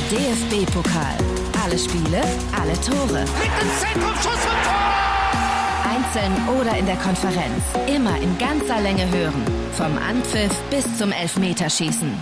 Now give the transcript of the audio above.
DFB-Pokal. Alle Spiele, alle Tore. Mit dem Zentrumschuss vom Tor! Einzeln oder in der Konferenz. Immer in ganzer Länge hören. Vom Anpfiff bis zum Elfmeterschießen.